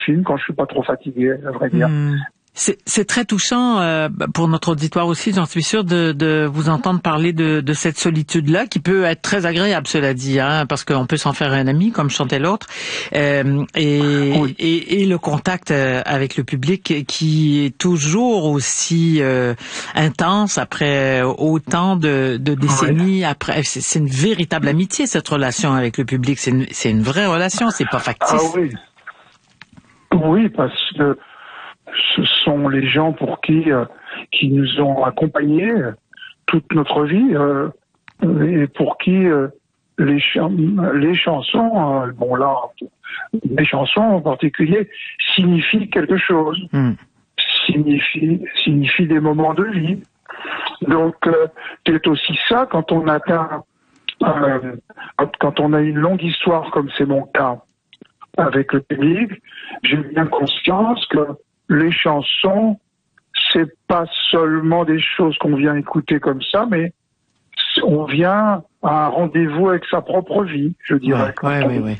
film quand je suis pas trop fatigué, à vrai dire. C'est très touchant pour notre auditoire aussi, j'en suis sûr, de vous entendre parler de cette solitude-là, qui peut être très agréable, cela dit, hein, parce qu'on peut s'en faire un ami, comme chantait l'autre, et le contact avec le public qui est toujours aussi intense après autant de décennies. Après, c'est une véritable amitié, cette relation avec le public. C'est une vraie relation, c'est pas factice. Ah oui. Oui, parce que ce sont les gens pour qui nous ont accompagnés toute notre vie et pour qui les chansons, les chansons en particulier signifient quelque chose, signifient des moments de vie. Donc c'est aussi ça quand on atteint, quand on a une longue histoire comme c'est mon cas avec le public, j'ai bien conscience que les chansons, c'est pas seulement des choses qu'on vient écouter comme ça, mais on vient à un rendez-vous avec sa propre vie, je dirais. Oui.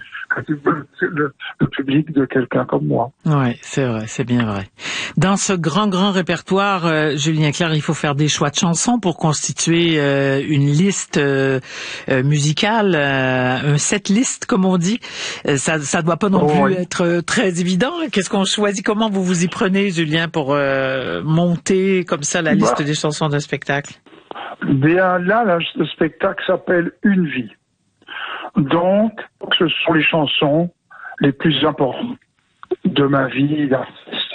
Le public de quelqu'un comme moi. Oui, c'est vrai, c'est bien vrai. Dans ce grand répertoire, Julien Clerc, il faut faire des choix de chansons pour constituer une liste musicale, un set list, comme on dit. Ça doit pas non plus être très évident. Qu'est-ce qu'on choisit? Comment vous vous y prenez, Julien, pour monter comme ça la liste des chansons d'un spectacle? Bien là, le spectacle s'appelle Une vie. Donc, ce sont les chansons les plus importantes de ma vie d'artiste.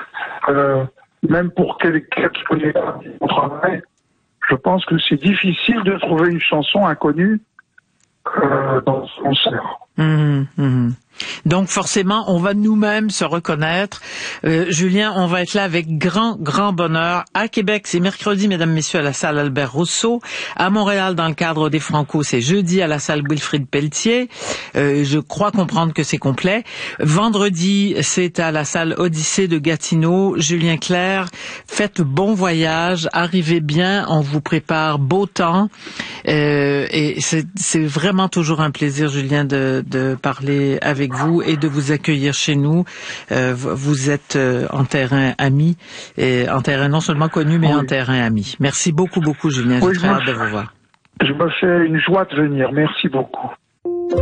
Même pour quelqu'un qui connaît pas mon travail, je pense que c'est difficile de trouver une chanson inconnue dans ce concert. Donc forcément, on va nous-mêmes se reconnaître. Julien, on va être là avec grand bonheur. À Québec, c'est mercredi, mesdames, messieurs, à la salle Albert Rousseau. À Montréal, dans le cadre des Franco, c'est jeudi à la salle Wilfrid Pelletier. Je crois comprendre que c'est complet. Vendredi, c'est à la salle Odyssée de Gatineau. Julien Clerc, faites bon voyage, arrivez bien, on vous prépare beau temps. Et c'est vraiment toujours un plaisir, Julien, de parler avec vous et de vous accueillir chez nous. Vous êtes en terrain ami, et en terrain non seulement connu, mais en terrain ami. Merci beaucoup, Julien. J'ai très hâte de vous voir. Je me fais une joie de venir. Merci beaucoup.